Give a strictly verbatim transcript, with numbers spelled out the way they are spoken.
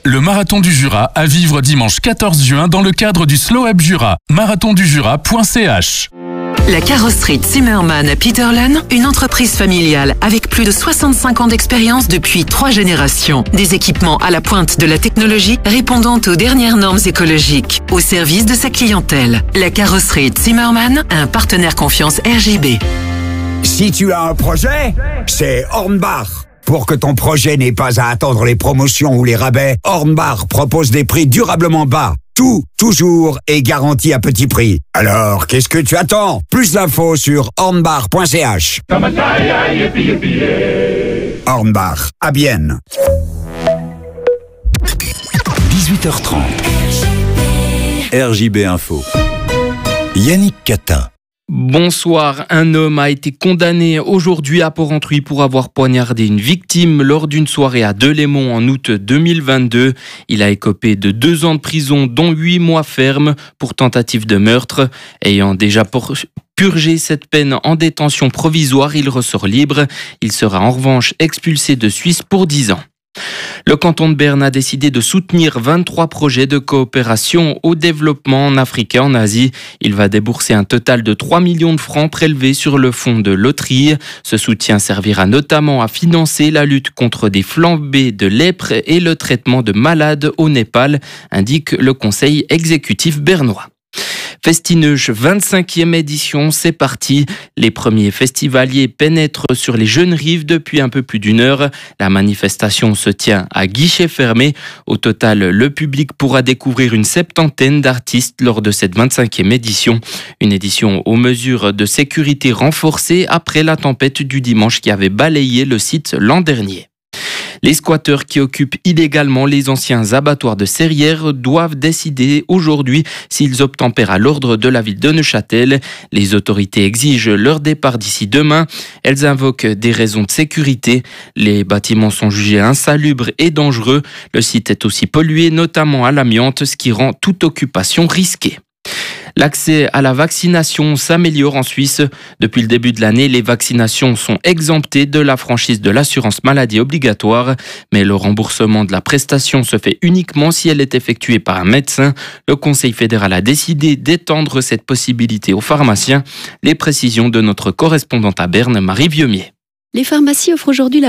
le Marathon du Jura à vivre dimanche quatorze juin dans le cadre du Slow Up Jura. marathon du jura point c h. La carrosserie Zimmermann à Peterlen, une entreprise familiale avec plus de soixante-cinq ans d'expérience depuis trois générations. Des équipements à la pointe de la technologie répondant aux dernières normes écologiques, au service de sa clientèle. La carrosserie Zimmermann, un partenaire confiance R J B. Si tu as un projet, c'est Hornbach. Pour que ton projet n'ait pas à attendre les promotions ou les rabais, Hornbach propose des prix durablement bas. Tout, toujours et garanti à petit prix. Alors, qu'est-ce que tu attends? Plus d'infos sur hornbach point c h. Hornbach, à Bienne. dix-huit heures trente. R J B Info. Yannick Catin. Bonsoir, un homme a été condamné aujourd'hui à Porrentruy pour avoir poignardé une victime lors d'une soirée à Delémont en août deux mille vingt-deux. Il a écopé de deux ans de prison, dont huit mois ferme pour tentative de meurtre. Ayant déjà pour... purgé cette peine en détention provisoire, il ressort libre. Il sera en revanche expulsé de Suisse pour dix ans. Le canton de Berne a décidé de soutenir vingt-trois projets de coopération au développement en Afrique et en Asie. Il va débourser un total de trois millions de francs prélevés sur le fonds de loterie. Ce soutien servira notamment à financer la lutte contre des flambées de lèpre et le traitement de malades au Népal, indique le conseil exécutif bernois. Festineuge, vingt-cinquième édition, c'est parti. Les premiers festivaliers pénètrent sur les jeunes rives depuis un peu plus d'une heure. La manifestation se tient à guichet fermé. Au total, le public pourra découvrir une septantaine d'artistes lors de cette vingt-cinquième édition. Une édition aux mesures de sécurité renforcées après la tempête du dimanche qui avait balayé le site l'an dernier. Les squatteurs qui occupent illégalement les anciens abattoirs de Serrières doivent décider aujourd'hui s'ils obtempèrent à l'ordre de la ville de Neuchâtel. Les autorités exigent leur départ d'ici demain. Elles invoquent des raisons de sécurité. Les bâtiments sont jugés insalubres et dangereux. Le site est aussi pollué, notamment à l'amiante, ce qui rend toute occupation risquée. L'accès à la vaccination s'améliore en Suisse. Depuis le début de l'année, les vaccinations sont exemptées de la franchise de l'assurance maladie obligatoire. Mais le remboursement de la prestation se fait uniquement si elle est effectuée par un médecin. Le Conseil fédéral a décidé d'étendre cette possibilité aux pharmaciens. Les précisions de notre correspondante à Berne, Marie Vieumier. Les pharmacies offrent aujourd'hui la